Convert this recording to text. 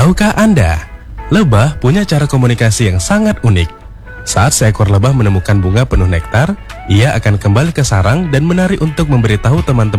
Tahukah Anda, lebah punya cara komunikasi yang sangat unik. Saat seekor lebah menemukan bunga penuh nektar, ia akan kembali ke sarang dan menari untuk memberitahu teman-teman